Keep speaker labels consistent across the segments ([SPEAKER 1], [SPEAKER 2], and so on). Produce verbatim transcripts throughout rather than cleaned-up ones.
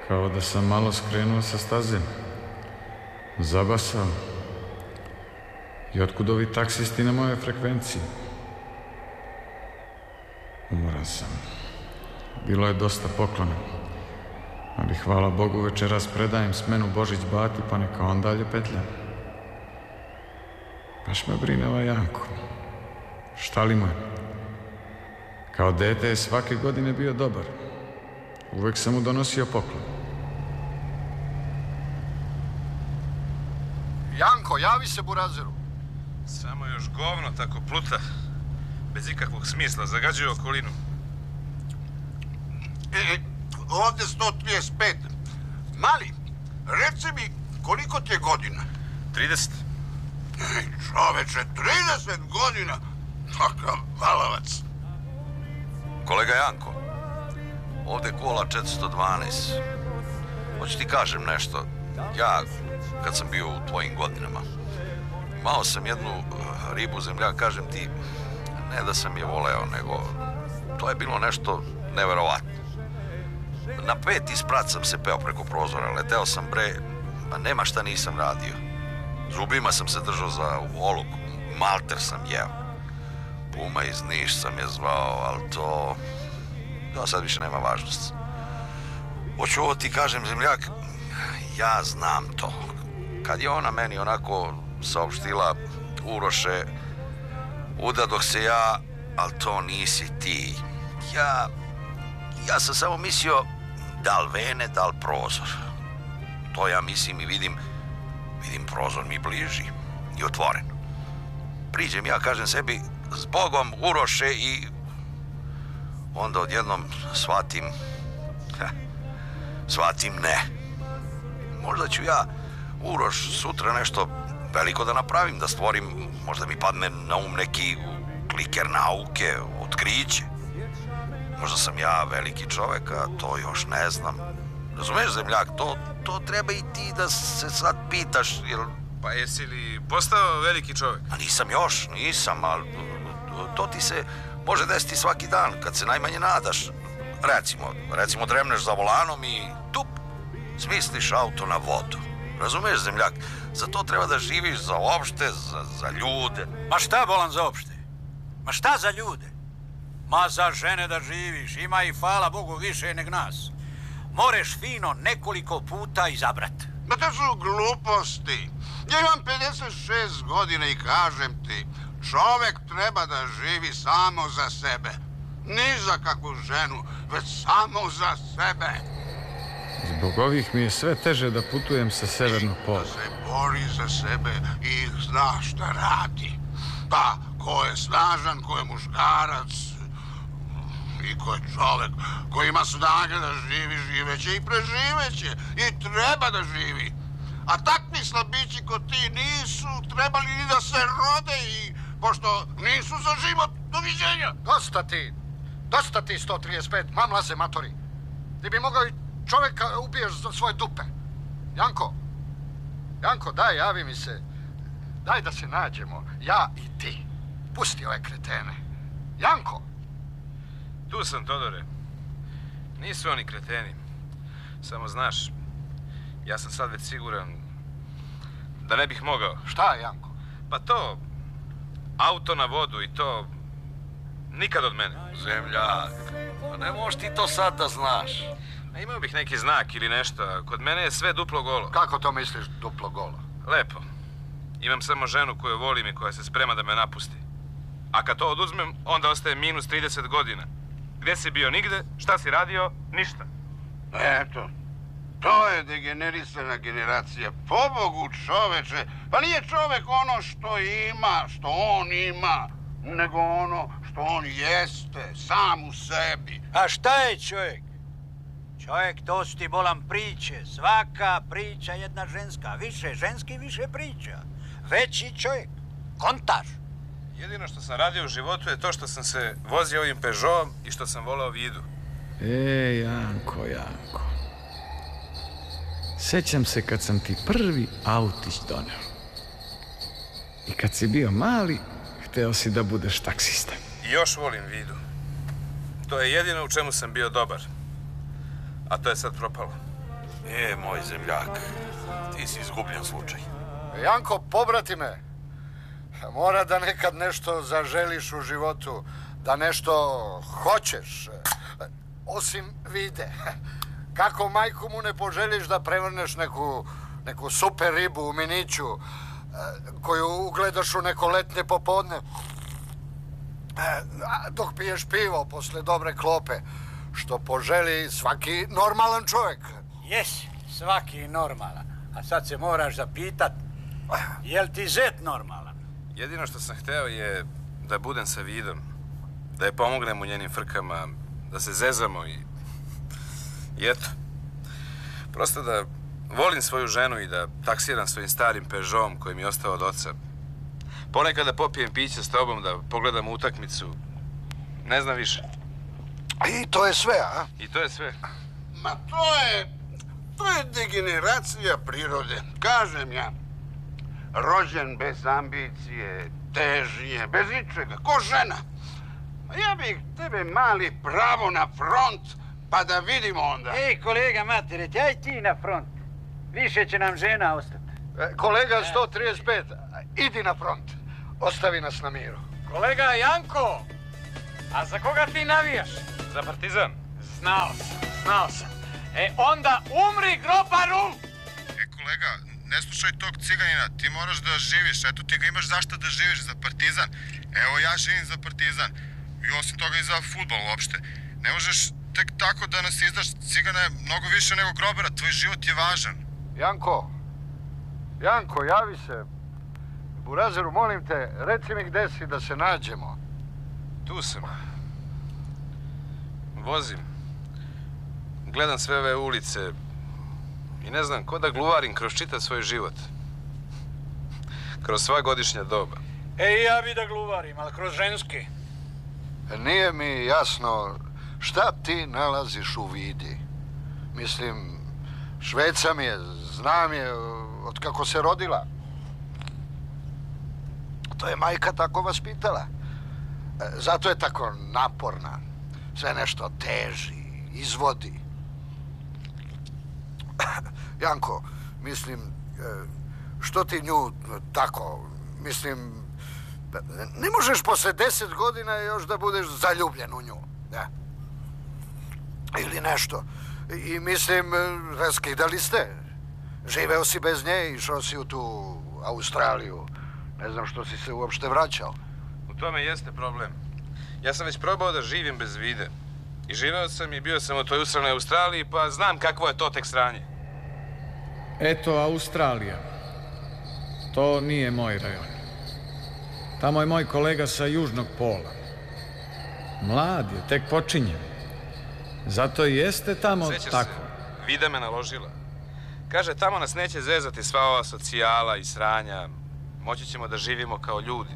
[SPEAKER 1] Kao da sam malo skrenuo sa staze. Zabasao. I otkud ovi taksisti na moje frekvenciji? Umoran sam. Bilo je dosta poklona. Ali hvala Bogu večeras predajem smenu Božić Bati, pa neka on dalje petlja. Baš me brine ovaj Janko. Šta li mu je? Kao dete je svake godine bio dobar. Uvek sam mu donosio poklon.
[SPEAKER 2] Janko, javi se burazeru.
[SPEAKER 3] Samo još govno tako pluta. Bez ikakvog smisla, zagađuje okolinu.
[SPEAKER 2] E, ovdje sto trideset pet. Mali, reci mi, koliko ti je godina?
[SPEAKER 3] trideset.
[SPEAKER 2] Ej, čoveče, trideset godina! Takav balavac.
[SPEAKER 4] Kolega Janko, ovdje kola četiristo dvanaest. Hoću ti kažem nešto. Ja, kad sam bio u tvojim godinama, imao sam jednu ribu zemljak, kažem ti, ne da sam je voleo, nego to je bilo nešto neverovatno. Na peti sprat sam se peo preko prozora, leteo sam bre, pa nema šta nisam radio. Zubima sam se držao za oluk, malter sam jeo. Puma iz Niš sam je zvao, ali to... to sad više nema važnosti. Hoću ovo ti kažem, zemljak, ja znam to. Kad je ona meni onako saopštila, Uroše, uda dok se ja, ali to nisi ti. Ja, ja sam samo mislio, da li vene, da li prozor. To ja mislim i vidim, vidim prozor mi bliži i otvoren. Priđem, ja kažem sebi, zbogom Uroše, i onda odjednom shvatim, ha, shvatim ne. Možda ću ja, Uroš, sutra nešto veliko da napravim, da stvorim, možda mi padne na um neki kliker nauke, otkriće. Možda sam ja veliki čovek, a to još ne znam. Razumeš, zemljak, to, to treba i ti da se sad pitaš, jer...
[SPEAKER 3] Pa jesi li postao veliki čovek?
[SPEAKER 4] A nisam još, nisam, ali to ti se može desiti svaki dan, kad se najmanje nadaš. Recimo, recimo dremneš za volanom i tup, smisliš auto na vodu. Razumeš, zemljak, za to treba da živiš za opšte, za, za ljude.
[SPEAKER 5] Ma šta bolan za opšte? Ma šta za ljude? Ma za žene da živiš, ima i hvala Bogu više nek nas. Moreš fino nekoliko puta izabrat.
[SPEAKER 2] Ma to su gluposti. Ja imam pedeset šest godina i kažem ti, čovek treba da živi samo za sebe. Ni za kakvu ženu, već samo za sebe.
[SPEAKER 1] Zbog ovih mi je sve teže da putujem sa severnog pola.
[SPEAKER 2] Da se bori za sebe i zna šta radi. Pa, ko je snažan, ko je muškarac i ko je čovek koji ima snage da živi, živeće i preživeće. I treba da živi. A takvi slabići ko ti nisu trebali ni da se rode, i pošto nisu za život, doviđenja.
[SPEAKER 6] Dosta ti, dosta ti sto trideset pet, mamlaze matori. Ti bi mogao i čoveka ubiješ za svoje dupe. Janko, Janko, daj, javi mi se. Daj da se nađemo, ja i ti. Pusti ove kretene. Janko!
[SPEAKER 3] Tu sam, Todore. Nisu oni kreteni. Samo znaš, ja sam sad već siguran da ne bih mogao.
[SPEAKER 6] Šta, Janko?
[SPEAKER 3] Pa to, auto na vodu i to, nikad od mene.
[SPEAKER 4] Zemljak, pa ne možeš ti to sad da znaš.
[SPEAKER 3] A imao bih neki znak ili nešto, kod mene je sve duplo golo.
[SPEAKER 6] Kako to misliš, duplo golo?
[SPEAKER 3] Lepo. Imam samo ženu koju volim i koja se sprema da me napusti. A kad to oduzmem, onda ostaje minus trideset godina. Gde si bio? Nigde. Šta si radio? Ništa.
[SPEAKER 2] Eto, to je degenerisana generacija. Pobogu, čoveče, pa nije čovek ono što ima, što on ima, nego ono što on jeste, sam u sebi.
[SPEAKER 5] A šta je čovjek? Čovjek, to su ti bolan priče. Svaka priča jedna ženska. Više ženski, više priča. Veći čovjek. Kontaž.
[SPEAKER 3] Jedino što sam radio u životu je to što sam se vozio ovim Peugeotom i što sam voleo Vidu.
[SPEAKER 1] E, Janko, Janko. Sećam se kad sam ti prvi autić doneo. I kad si bio mali, hteo si da budeš taksista.
[SPEAKER 3] I još volim Vidu. To je jedino u čemu sam bio dobar. A to je sad propalo.
[SPEAKER 4] E, moj zemljak, ti si izgubljen slučaj.
[SPEAKER 6] Janko, pobrati me. Mora da nekad nešto zaželiš u životu, da nešto hoćeš, osim vide. Kako majku mu ne poželiš da prevrneš neku, neku super ribu u miniću, koju ugledaš u neko letnje popodne, dok piješ pivo posle dobre klope, što poželi svaki normalan čovjek.
[SPEAKER 5] Jes, svaki normalan. A sad se moraš zapitat, jel ti zet normalan?
[SPEAKER 3] Jedino što sam hteo je da budem sa Vidom, da je pomognem u njenim frkama, da se zezamo i... I eto. Prosto da volim svoju ženu i da taksiram svojim starim Peugeotom koji mi je ostao od oca. Ponekad da popijem piće s tobom, da pogledam utakmicu. Ne znam više.
[SPEAKER 6] I to je sve, a?
[SPEAKER 3] I to je sve.
[SPEAKER 2] Ma to je... To je degeneracija prirode. Kažem ja. Rođen bez ambicije, težnje, bez ičega. Ko žena. Ja bih tebe mali pravo na front, pa da vidimo onda.
[SPEAKER 5] Ej, kolega Matereć, aj ti na front. Više će nam žena ostati.
[SPEAKER 6] E, kolega sto trideset pet, idi na front. Ostavi nas na miru.
[SPEAKER 7] Kolega Janko, a za koga ti navijaš?
[SPEAKER 3] Za Partizan?
[SPEAKER 7] Znao sam, znao sam. E, onda umri, grobaru!
[SPEAKER 8] E, kolega, ne slušaj tog ciganina, ti moraš da živiš, eto ti ga imaš zašto da živiš za Partizan. Evo ja živim za Partizan i osim toga i za fudbal uopšte. Ne možeš tek tako da nas izdaš, cigana je mnogo više nego grobara, tvoj život je važan.
[SPEAKER 6] Janko, Janko, javi se. Burazeru, molim te, reci mi gde si da se nađemo.
[SPEAKER 3] Tu sam. Vozim. Gledam sve ove ulice i ne znam, ko da gluvarim kroz čitav svoj život. Kroz sva godišnja doba.
[SPEAKER 7] E, ja bi da gluvarim, ali kroz ženski.
[SPEAKER 6] Nije mi jasno šta ti nalaziš u Vidi. Mislim, Šveca mi je, znam je od kako se rodila. To je majka tako vaspitala. Zato je tako naporna. Sve nešto teži, izvodi. Janko, mislim, što ti nju tako, mislim, ne možeš posle deset godina još da budeš zaljubljen u nju, da? Ili nešto. I mislim, raskidali ste. Živeo si bez nje, išao si u tu Australiju. Ne znam što si se uopšte vraćao.
[SPEAKER 3] U tome jeste problem. Ja sam već probao da živim bez Vide. I živeo sam i bio sam u toj usranoj Australiji, pa znam kakvo je to tek sranje.
[SPEAKER 1] Eto, Australija. To nije moj rajon. Tamo je moj kolega sa južnog pola. Mlad je, tek počinje. Zato i jeste tamo
[SPEAKER 3] Sećaš
[SPEAKER 1] tako.
[SPEAKER 3] Se, Vida me naložila. Kaže, tamo nas neće zezati sva ova socijala i sranja. Moći ćemo da živimo kao ljudi.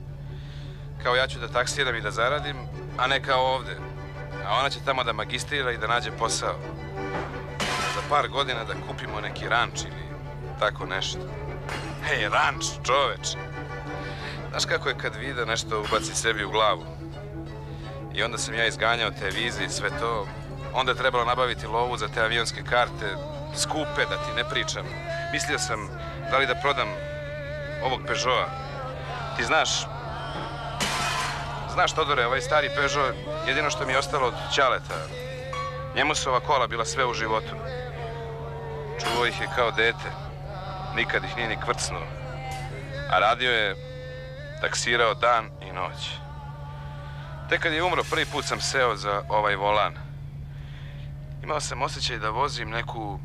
[SPEAKER 3] Kao ja ću da taksiram i da zaradim, a ne kao ovde. A ona će tamo da magistrira i da nađe posao. Za par godina da kupimo neki ranč ili tako nešto. Hej, ranč, čoveče. Znaš kako je kad Vida nešto ubaci sebi u glavu? I onda sam ja izganjao te vize i sve to. Onda je trebalo nabaviti lovu za te avionske karte. Skupe, da ti ne pričam. Mislio sam da li da prodam ovog Peugeota. Ti znaš... Znaš, Todore, ovaj stari Peugeot, jedino što mi je ostalo od ćaleta. Njemu su ova kola bila sve u životu. Čuvao ih je kao dete. Nikad ih nije ni kvrcnuo. A radio je, taksirao dan i noć. Tek kad je umro, prvi put sam seo za ovaj volan. Imao sam osjećaj da vozim neku...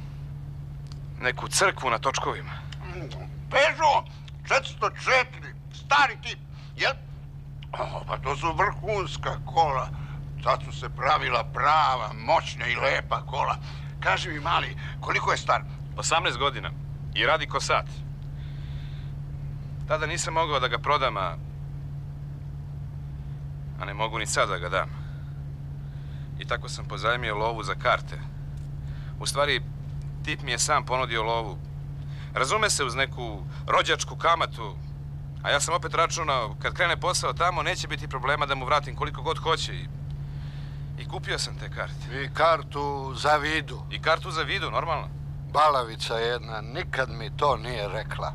[SPEAKER 3] neku crkvu na točkovima.
[SPEAKER 2] Peugeot četiristo četiri, stari tip, jel? O, pa to su vrhunska kola. Sad su se pravila prava, moćna i lepa kola. Kaži mi, mali, koliko je star?
[SPEAKER 3] osamnaest godina. I radi ko sat. Tada nisam mogao da ga prodam, a... a ne mogu ni sad da ga dam. I tako sam pozajmio lovu za karte. U stvari, tip mi je sam ponudio lovu. Razume se, uz neku rođačku kamatu. A ja sam opet računao, kad krene posao tamo, neće biti problema da mu vratim koliko god hoće. I, I kupio sam te karte.
[SPEAKER 6] I kartu za vidu.
[SPEAKER 3] I kartu za vidu, normalno.
[SPEAKER 6] Balavica jedna, nikad mi to nije rekla.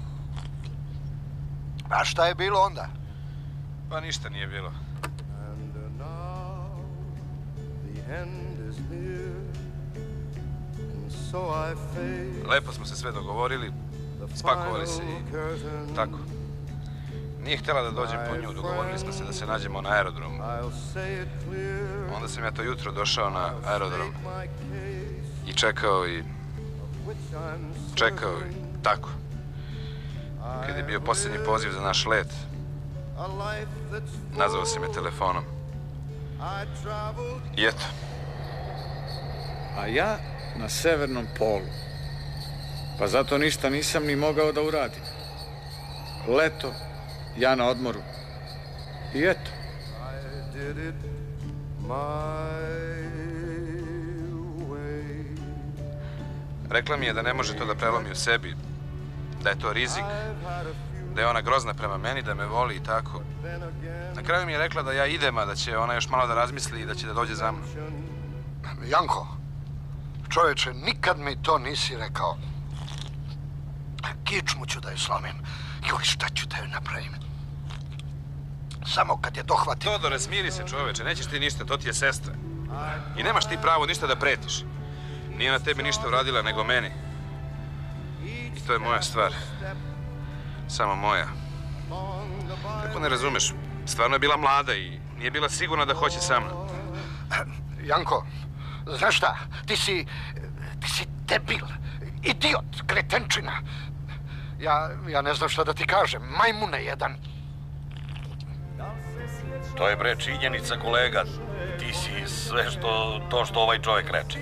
[SPEAKER 6] A šta je bilo onda?
[SPEAKER 3] Pa ništa nije bilo. Lepo smo se sve dogovorili, spakovali se i tako. Nije htjela da dođem po nju, dogovorili smo se da se nađemo na aerodromu. Onda sam ja to jutro došao na aerodrom i čekao i... čekao i tako. Kad je bio posljednji poziv za naš let, nazvao se me telefonom. I eto.
[SPEAKER 1] A ja na severnom polu. Pa zato ništa nisam ni mogao da uradim. Leto, ja na odmoru. I eto.
[SPEAKER 3] Rekla mi je da ne može to da prelomi u sebi, da je to rizik, da je ona grozna prema meni, da me voli i tako. Na kraju mi je rekla da ja idem, a da će ona još malo da razmisli i da će da dođe za mnom.
[SPEAKER 6] Janko, čoveče, nikad mi to nisi rekao. Kičmu ću da ju slomim. Joj, šta ću da ju napravim? Samo kad je dohvatim...
[SPEAKER 3] Todore, smiri se, čoveče, nećeš ti ništa, to ti je sestra. I nemaš ti pravo ništa da pretiš. Nije na tebi ništa uradila, nego meni. I to je moja stvar. Samo moja. Kako ne razumeš? Stvarno je bila mlada i nije bila sigurna da hoće sa mnom.
[SPEAKER 6] Janko, znaš šta? Ti si... ti si debil. Idiot, kretenčina. Ja, ja ne znam šta da ti kažem. Majmune jedan.
[SPEAKER 4] To je bre činjenica, kolega. Ti si sve što, to što ovaj čovjek reče.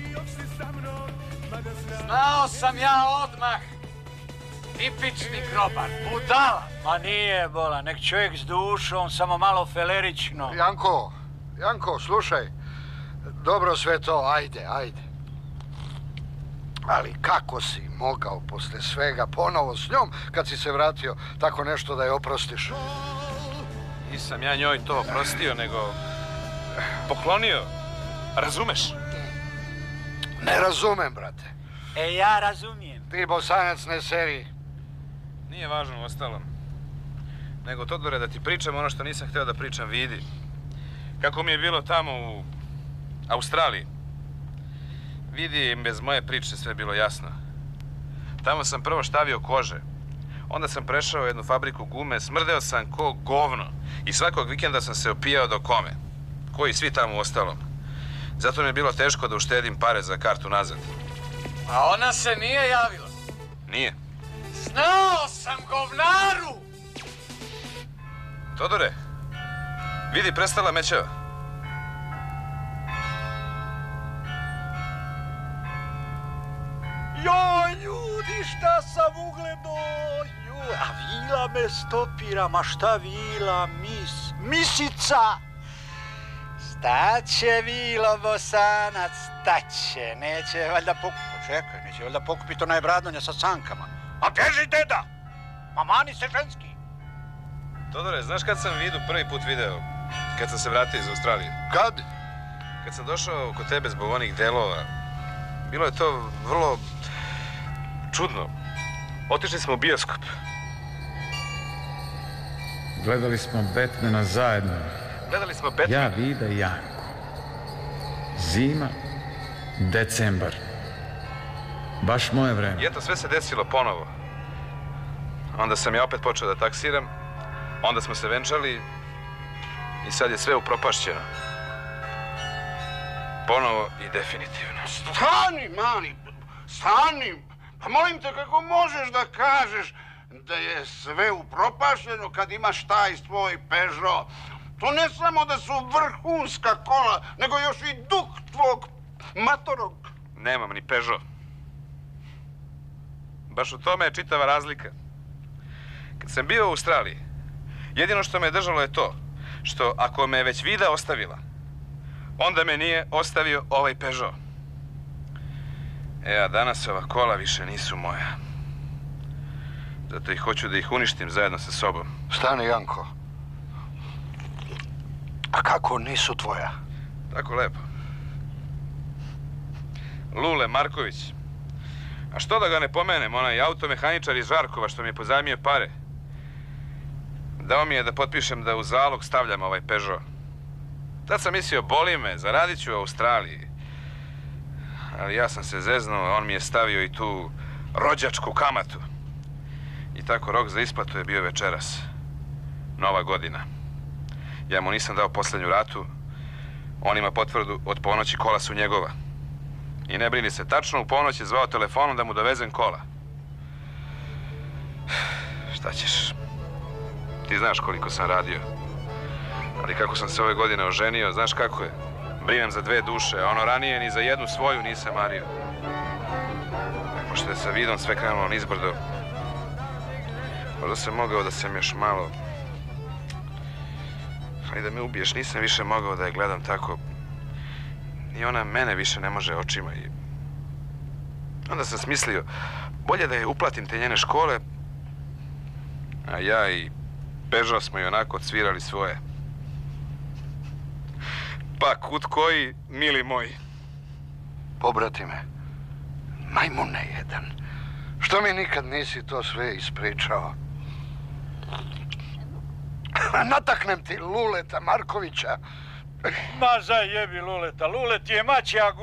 [SPEAKER 7] Znao sam ja odmah. Tipični grobar, budala.
[SPEAKER 5] Ma nije, bola, nek čovjek s dušom, samo malo felerično.
[SPEAKER 6] Janko, Janko, slušaj. Dobro sve to, ajde, ajde. Ali kako si mogao posle svega ponovo s njom, kad si se vratio, tako nešto da je oprostiš?
[SPEAKER 3] Nisam ja njoj to oprostio, nego poklonio. Razumeš?
[SPEAKER 6] Ne razumem, brate.
[SPEAKER 5] E, ja razumijem.
[SPEAKER 6] Ti Bosanac ne seri.
[SPEAKER 3] Nije važno u ostalom. Nego, Todore, da ti pričam ono što nisam htio da pričam, vidi. Kako mi je bilo tamo u Australiji. Vidi, bez moje priče sve bilo jasno. Tamo sam prvo štavio kože. Onda sam prešao u jednu fabriku gume, smrdeo sam ko govno. I svakog vikenda sam se opijao do kome. Koji svi tamo u ostalom. Zato mi je bilo teško da uštedim pare za kartu nazad.
[SPEAKER 7] A ona se nije javila.
[SPEAKER 3] Nije.
[SPEAKER 7] Znao sam, govnaru!
[SPEAKER 3] Todore, vidi, prestala mećava.
[SPEAKER 5] Joj, ljudi, šta sam ugledao? Joj, a vila me stopira, ma šta vila, mis, misica! Staće, Vilo Bosanac, staće, neće valjda pokupiti, čekaj, neće valjda pokupiti onaj bradonja sa sankama. A beži, deda! Ma mani se ženski!
[SPEAKER 3] Todore, znaš kad sam vidu prvi put video? Kad sam se vratio iz Australije.
[SPEAKER 6] Kad?
[SPEAKER 3] Kad sam došao kod tebe zbog onih delova, bilo je to vrlo čudno. Otišli smo u bioskop.
[SPEAKER 1] Gledali smo Batmana zajedno.
[SPEAKER 3] Gledali smo Batman.
[SPEAKER 1] Ja, Vida i Janko. Zima, decembar. Baš moje vreme.
[SPEAKER 3] I eto, sve se desilo ponovo. Onda sam ja opet počeo da taksiram. Onda smo se venčali. I sad je sve upropašćeno. Ponovo i definitivno.
[SPEAKER 2] Stani, mani, stani. Pa molim te, kako možeš da kažeš da je sve upropašeno kad imaš taj svoj Peugeot? To ne samo da su vrhunska kola, nego još i duh tvog matorog.
[SPEAKER 3] Nemam ni Peugeot. Baš u tome je čitava razlika. Kad sam bio u Australiji, jedino što me držalo je to, što ako me već Vida ostavila, onda me nije ostavio ovaj Peugeot. E, a danas ova kola više nisu moja. Zato ih hoću da ih uništim zajedno sa sobom.
[SPEAKER 6] Stani, Janko. A kako nisu tvoja?
[SPEAKER 3] Tako lepo. Lule Marković. A što da ga ne pomenem, onaj automehaničar iz Žarkova što mi je pozajmio pare. Dao mi je da potpišem da u zalog stavljam ovaj Peugeot. Tad sam mislio, boli me, zaradit ću u Australiji. Ali ja sam se zeznuo, on mi je stavio i tu rođačku kamatu. I tako rok za isplatu je bio večeras. Nova godina. Ja mu nisam dao posljednju ratu. On ima potvrdu od ponoći, kola su njegova. I ne brini se, tačno u ponoć je zvao telefonom da mu dovezem kola. Šta ćeš? Ti znaš koliko sam radio. Ali kako sam se ove godine oženio, znaš kako je? Brinem za dve duše, a ono ranije ni za jednu svoju nisam mario. Pošto je sa Vidom sve krenulo nizbrdo, možda sam mogao da sam još malo... Ali da me ubiješ, nisam više mogao da je gledam tako. I ona mene više ne može očima. I onda sam smislio, bolje da je uplatim te njene škole, a ja i Peugeot smo i onako odsvirali svoje. Pa kud koji, mili moji.
[SPEAKER 6] Pobratime, majmune jedan. Što mi nikad nisi to sve ispričao? Nataknem ti Luleta Markovića.
[SPEAKER 5] Ma zajebi Luleta, Lulet je mačja